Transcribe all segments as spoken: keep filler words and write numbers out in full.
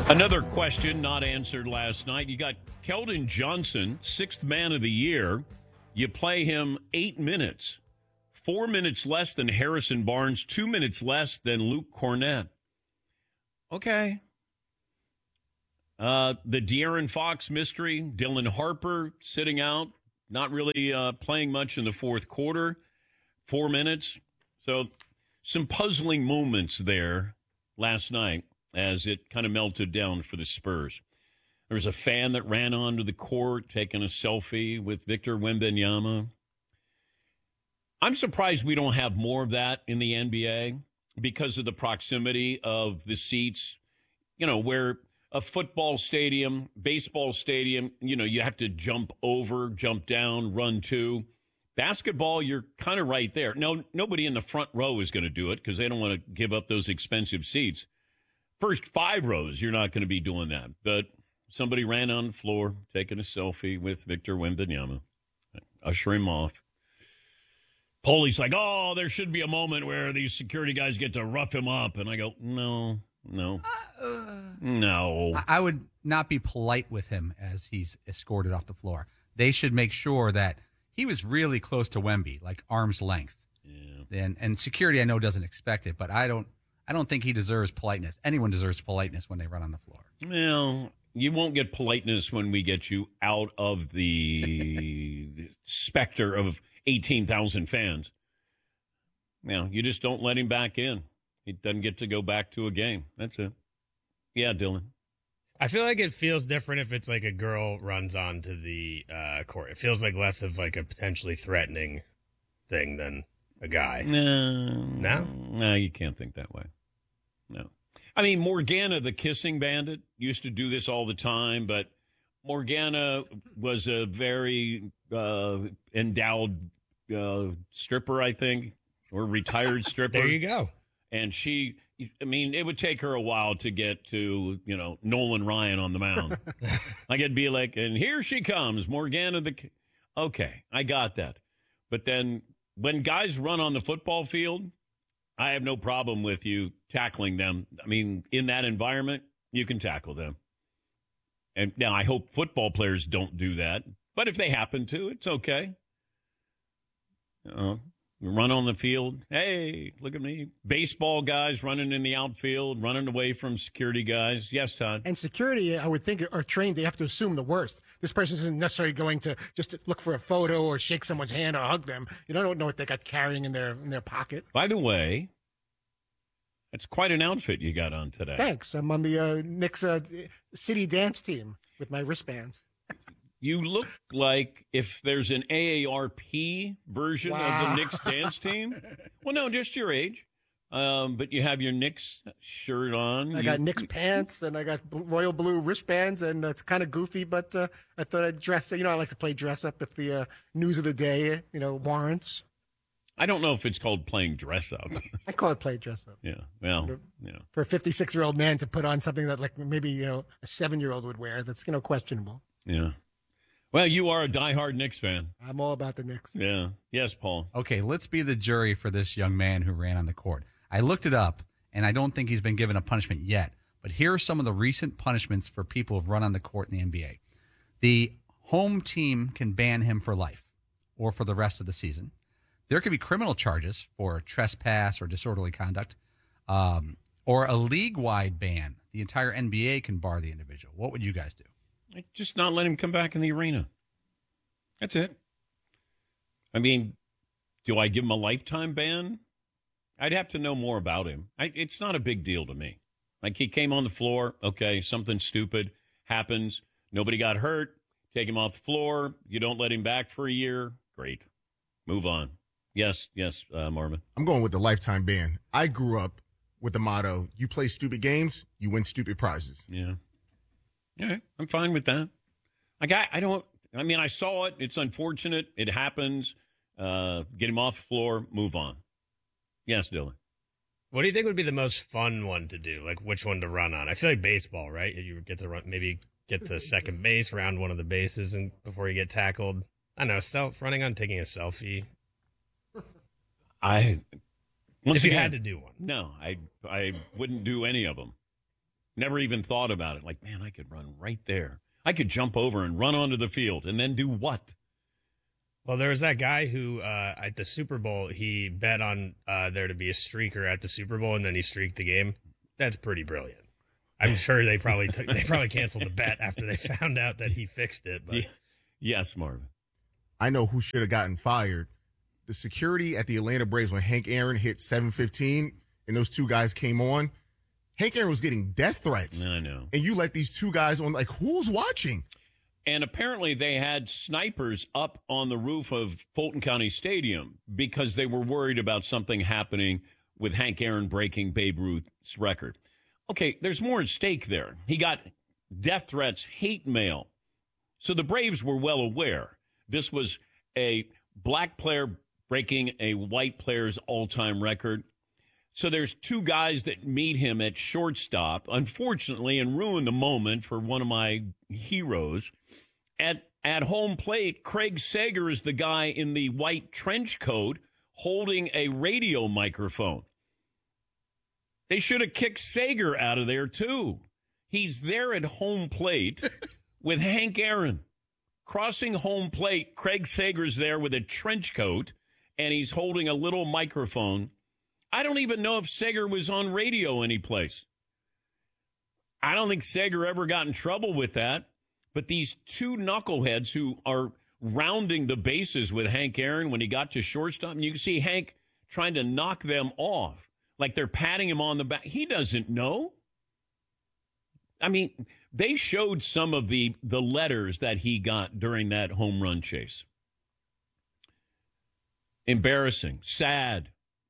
Another question not answered last night. You got Keldon Johnson, sixth man of the year. You play him eight minutes, four minutes less than Harrison Barnes, two minutes less than Luke Cornett. Okay. Uh, the De'Aaron Fox mystery, Dylan Harper sitting out, not really uh, playing much in the fourth quarter, four minutes. So some puzzling moments there last night as it kind of melted down for the Spurs. There was a fan that ran onto the court taking a selfie with Victor Wembanyama. I'm surprised we don't have more of that in the N B A because of the proximity of the seats, you know, where a football stadium, baseball stadium, you know, you have to jump over, jump down, run to. Basketball, you're kind of right there. No, nobody in the front row is going to do it because they don't want to give up those expensive seats. First five rows, you're not going to be doing that. But somebody ran on the floor, taking a selfie with Victor Wembanyama, usher him off. Police like, oh, there should be a moment where these security guys get to rough him up. And I go, no, no, uh, no. I would not be polite with him as he's escorted off the floor. They should make sure that he was really close to Wemby, like arm's length. Yeah. And and security, I know, doesn't expect it, but I don't. I don't think he deserves politeness. Anyone deserves politeness when they run on the floor. Well, you won't get politeness when we get you out of the specter of eighteen thousand fans. Now, you just don't let him back in. He doesn't get to go back to a game. That's it. Yeah, Dylan. I feel like it feels different if it's like a girl runs onto the uh, court. It feels like less of like a potentially threatening thing than a guy. No. No? No, you can't think that way. No. I mean, Morgana, the kissing bandit, used to do this all the time, but Morgana was a very uh, endowed uh, stripper, I think, or retired stripper. There you go. And she, I mean, it would take her a while to get to, you know, Nolan Ryan on the mound. Like, it'd be like, and here she comes, Morgana the... Ki-. Okay, I got that. But then when guys run on the football field, I have no problem with you tackling them. I mean, in that environment, you can tackle them. And now I hope football players don't do that. But if they happen to, it's okay. Uh, run on the field. Hey, look at me. Baseball guys running in the outfield, running away from security guys. Yes, Todd. And security, I would think, are trained. They have to assume the worst. This person isn't necessarily going to just look for a photo or shake someone's hand or hug them. You don't know what they got carrying in their in their pocket. By the way, that's quite an outfit you got on today. Thanks. I'm on the uh, Knicks uh, city dance team with my wristbands. You look like if there's an A A R P version wow. of the Knicks dance team. Well, no, just your age. Um, but you have your Knicks shirt on. I you, got Knicks pants, and I got royal blue wristbands, and it's kind of goofy, but uh, I thought I'd dress. You know, I like to play dress up if the uh, news of the day, you know, warrants. I don't know if it's called playing dress up. I call it play dress up. Yeah, well, you know. For a fifty-six-year-old man to put on something that, like, maybe, you know, a seven-year-old would wear, that's, you know, questionable. Yeah. Well, you are a diehard Knicks fan. I'm all about the Knicks. Yeah. Yes, Paul. Okay, let's be the jury for this young man who ran on the court. I looked it up, and I don't think he's been given a punishment yet. But here are some of the recent punishments for people who've run on the court in the N B A. The home team can ban him for life or for the rest of the season. There could be criminal charges for trespass or disorderly conduct, um, or a league-wide ban. The entire N B A can bar the individual. What would you guys do? Just not let him come back in the arena. That's it. I mean, do I give him a lifetime ban? I'd have to know more about him. I, it's not a big deal to me. Like, he came on the floor. Okay, something stupid happens. Nobody got hurt. Take him off the floor. You don't let him back for a year. Great. Move on. Yes, yes, uh, Marvin. I'm going with the lifetime ban. I grew up with the motto, you play stupid games, you win stupid prizes. Yeah. All right, I'm fine with that. Like, I, I don't, I mean, I saw it. It's unfortunate. It happens. Uh, get him off the floor, move on. Yes, Dylan. What do you think would be the most fun one to do? Like, which one to run on? I feel like baseball, right? You get to run, maybe get to second base, round one of the bases, and before you get tackled. I don't know, self running on, taking a selfie. I, once if you again, had to do one. No, I, I wouldn't do any of them. Never even thought about it. Like, man, I could run right there. I could jump over and run onto the field and then do what? Well, there was that guy who uh, at the Super Bowl, he bet on uh, there to be a streaker at the Super Bowl, and then he streaked the game. That's pretty brilliant. I'm sure they probably took, they probably canceled the bet after they found out that he fixed it. But Yeah. Yes, Marvin. I know who should have gotten fired. The security at the Atlanta Braves when Hank Aaron hit seven fifteen and those two guys came on. Hank Aaron was getting death threats. I know. And you let these two guys on, like, who's watching? And apparently they had snipers up on the roof of Fulton County Stadium because they were worried about something happening with Hank Aaron breaking Babe Ruth's record. Okay, there's more at stake there. He got death threats, hate mail. So the Braves were well aware. This was a black player breaking a white player's all-time record. So there's two guys that meet him at shortstop, unfortunately, and ruin the moment for one of my heroes. At at home plate, Craig Sager is the guy in the white trench coat holding a radio microphone. They should have kicked Sager out of there, too. He's there at home plate with Hank Aaron. Crossing home plate, Craig Sager's there with a trench coat, and he's holding a little microphone. I don't even know if Sager was on radio anyplace. I don't think Sager ever got in trouble with that. But these two knuckleheads who are rounding the bases with Hank Aaron when he got to shortstop, and you can see Hank trying to knock them off, like they're patting him on the back. He doesn't know. I mean, they showed some of the, the letters that he got during that home run chase. Embarrassing, sad.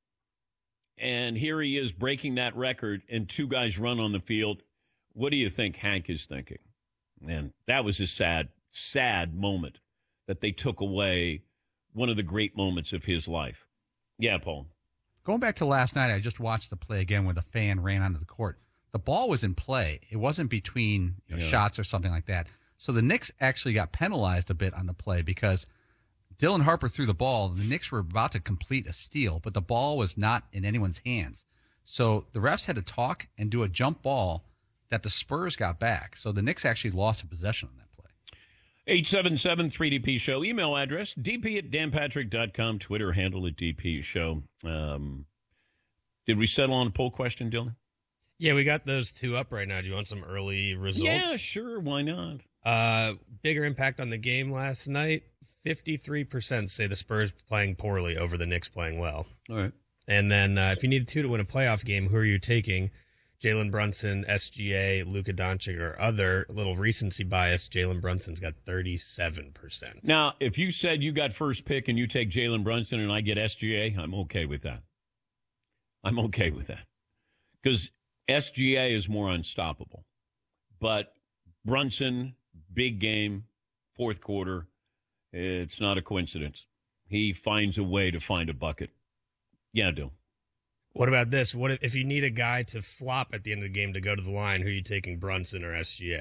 And here he is breaking that record, and two guys run on the field. What do you think Hank is thinking? And that was a sad, sad moment that they took away one of the great moments of his life. Yeah, Paul. Going back to last night, I just watched the play again where the fan ran onto the court. The ball was in play. It wasn't between you know, Yeah. shots or something like that. So the Knicks actually got penalized a bit on the play because Dylan Harper threw the ball. The Knicks were about to complete a steal, but the ball was not in anyone's hands. So the refs had to talk and do a jump ball that the Spurs got back. So the Knicks actually lost a possession on that play. eight seven seven three D P Show. Email address, d p at dan patrick dot com. Twitter handle at D P Show. Um, did we settle on a poll question, Dylan? yeah, we got those two up right now. Do you want some early results? Yeah, sure. Why not? Uh, bigger impact on the game last night. fifty-three percent say the Spurs playing poorly over the Knicks playing well. All right. And then uh, if you needed two to win a playoff game, who are you taking? Jalen Brunson, S G A, Luka Doncic, or other. Little recency bias. Jalen Brunson's got thirty-seven percent. Now, if you said you got first pick and you take Jalen Brunson and I get S G A, I'm okay with that. I'm okay with that. Because S G A is more unstoppable. But Brunson, big game, fourth quarter, it's not a coincidence. He finds a way to find a bucket. Yeah, Dill. What about this? What if, if you need a guy to flop at the end of the game to go to the line? Who are you taking, Brunson or S G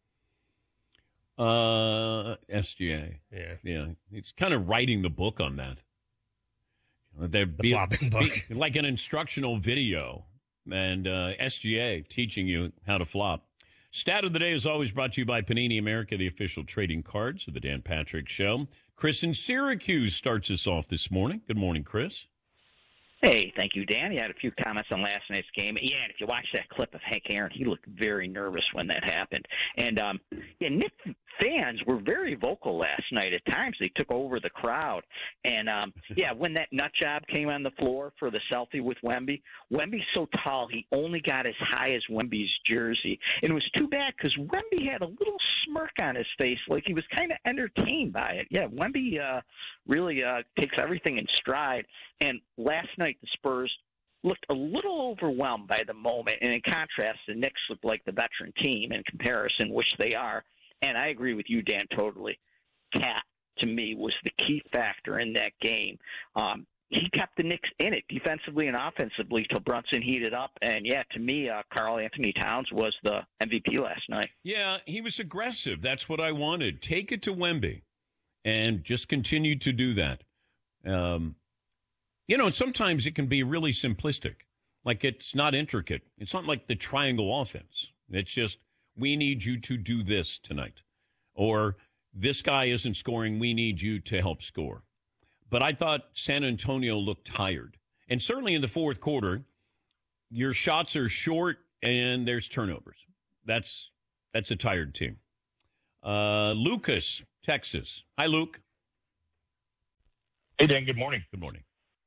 A? Uh, S G A. Yeah. Yeah. It's kind of writing the book on that. They're The flopping book. be- like an instructional video. And uh, S G A teaching you how to flop. Stat of the day is always brought to you by Panini America, the official trading cards of the Dan Patrick Show. Chris in Syracuse starts us off this morning. Good morning, Chris. Hey, thank you, Dan. You had a few comments on last night's game. Yeah, and if you watch that clip of Hank Aaron, he looked very nervous when that happened. And, um, yeah, Knicks fans were very vocal last night. At times they took over the crowd. And, um, yeah, when that nut job came on the floor for the selfie with Wemby, Wemby's so tall he only got as high as Wemby's jersey. And it was too bad because Wemby had a little smirk on his face, like he was kind of entertained by it. Yeah, Wemby uh, really uh, takes everything in stride. And last night the Spurs looked a little overwhelmed by the moment. And in contrast, the Knicks looked like the veteran team in comparison, which they are. And I agree with you, Dan, totally. Cat, to me, was the key factor in that game. Um, he kept the Knicks in it defensively and offensively till Brunson heated up. And, yeah, to me, uh, Karl Anthony Towns was the M V P last night. Yeah, he was aggressive. That's what I wanted. Take it to Wemby and just continue to do that. Um, you know, sometimes it can be really simplistic. Like it's not intricate. It's not like the triangle offense. It's just, we need you to do this tonight. Or this guy isn't scoring. We need you to help score. But I thought San Antonio looked tired. And certainly in the fourth quarter, your shots are short and there's turnovers. That's that's a tired team. Uh, Lucas, Texas. Hi, Luke. Hey, Dan. Good morning. Good morning.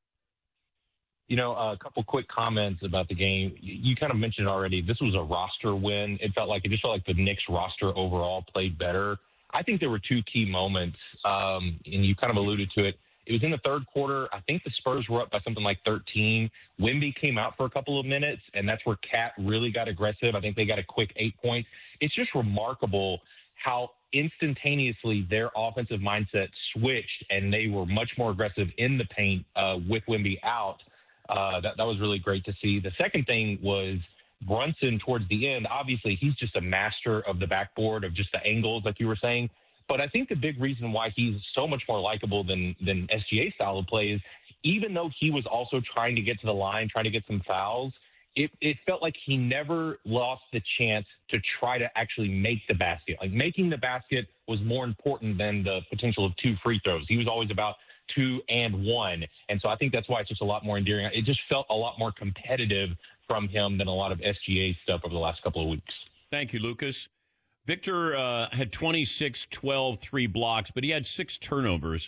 You know, a couple quick comments about the game. You, you kind of mentioned already, this was a roster win. It felt like, it just felt like the Knicks roster overall played better. I think there were two key moments, um, and you kind of alluded to it. It was in the third quarter. I think the Spurs were up by something like thirteen. Wemby came out for a couple of minutes, and that's where Cat really got aggressive. I think they got a quick eight points. It's just remarkable how instantaneously their offensive mindset switched, and they were much more aggressive in the paint uh, with Wemby out. Uh, that, that was really great to see. The second thing was Brunson towards the end. Obviously, he's just a master of the backboard, of just the angles, like you were saying. But I think the big reason why he's so much more likable than, than S G A style of play is, even though he was also trying to get to the line, trying to get some fouls, it, it felt like he never lost the chance to try to actually make the basket. Like, making the basket was more important than the potential of two free throws. He was always about two and one. And so I think that's why it's just a lot more endearing. It just felt a lot more competitive from him than a lot of S G A stuff over the last couple of weeks. Thank you, Lucas. Victor uh, had twenty-six, twelve, three blocks, but he had six turnovers.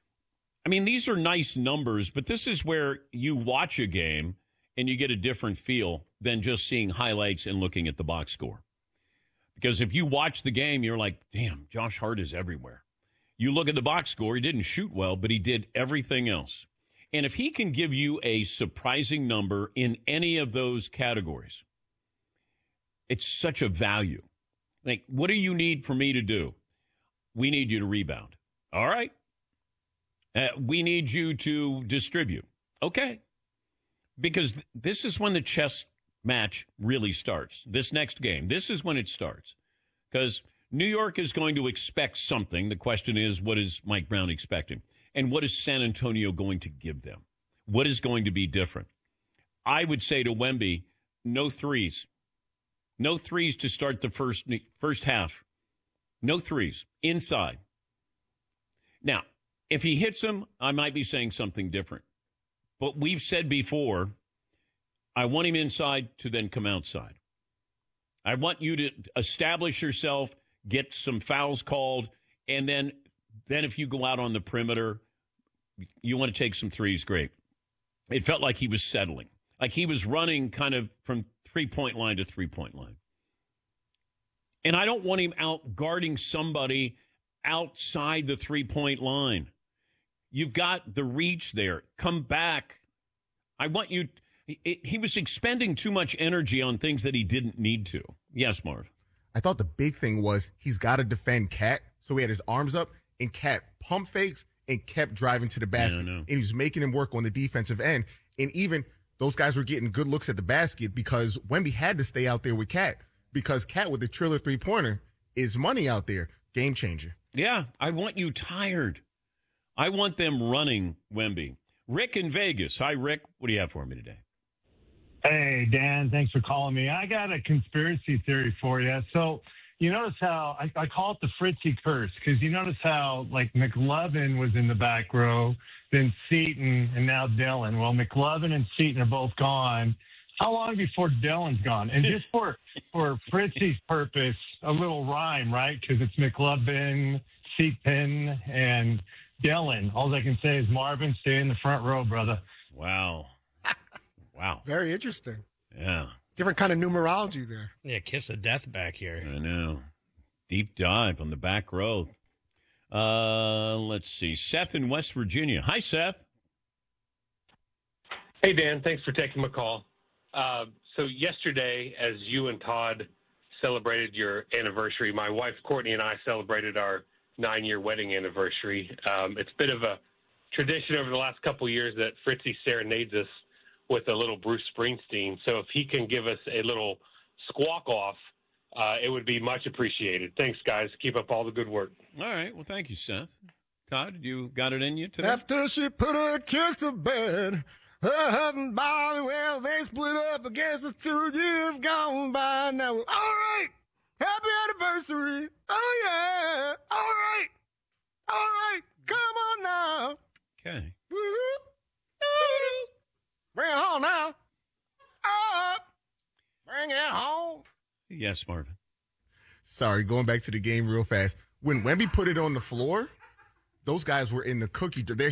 I mean, these are nice numbers, but this is where you watch a game and you get a different feel than just seeing highlights and looking at the box score. Because if you watch the game, you're like, damn, Josh Hart is everywhere. You look at the box score, he didn't shoot well, but he did everything else. And if he can give you a surprising number in any of those categories, it's such a value. Like, what do you need for me to do? We need you to rebound. All right. Uh, we need you to distribute. Okay. Because th- this is when the chess match really starts. This next game, this is when it starts. Because New York is going to expect something. The question is, what is Mike Brown expecting? And what is San Antonio going to give them? What is going to be different? I would say to Wemby, no threes. No threes to start the first first half. No threes. Inside. Now, if he hits them, I might be saying something different. But we've said before, I want him inside to then come outside. I want you to establish yourself, get some fouls called, and then, then if you go out on the perimeter, you want to take some threes, great. It felt like he was settling. Like he was running kind of from three-point line to three-point line. And I don't want him out guarding somebody outside the three-point line. You've got the reach there. Come back. I want you. He, he was expending too much energy on things that he didn't need to. Yes, Marv. I thought the big thing was he's got to defend Cat. So he had his arms up, and Cat pump fakes and kept driving to the basket. Yeah, and he was making him work on the defensive end. And even those guys were getting good looks at the basket because Wemby had to stay out there with Cat, because Cat with the Triller three-pointer is money out there. Game changer. Yeah, I want you tired. I want them running Wemby. Rick in Vegas. Hi, Rick. What do you have for me today? Hey, Dan. Thanks for calling me. I got a conspiracy theory for you. So you notice how I, I call it the Fritzy curse, because you notice how, like, McLovin was in the back row, then Seton, and now Dillon. Well, McLovin and Seton are both gone. How long before Dillon's gone? And just for for Fritzy's purpose, a little rhyme, right? Because it's McLovin, Seton, and Dillon. All I can say is, Marvin, stay in the front row, brother. Wow. Wow. Very interesting. Yeah. Different kind of numerology there. Yeah, kiss of death back here. I know. Deep dive on the back row. Uh, let's see. Seth in West Virginia. Hi, Seth. Hey, Dan. Thanks for taking my call. Uh, so yesterday, as you and Todd celebrated your anniversary, my wife, Courtney, and I celebrated our nine-year wedding anniversary. Um, it's a bit of a tradition over the last couple of years that Fritzy serenades us with a little Bruce Springsteen. So if he can give us a little squawk off, uh, it would be much appreciated. Thanks, guys. Keep up all the good work. All right. Well, thank you, Seth. Todd, you got it in you today? After she put her kiss to bed, Huff and Bobby, well, they split up. I guess it's two years gone by now. All right. Happy anniversary. Oh, yeah. All right. All right. Come on now. Okay. Woo-hoo. Woo-hoo. Bring it home now. Up. Bring it home. Yes, Marvin. Sorry, going back to the game real fast. When Wemby put it on the floor, those guys were in the cookie. They're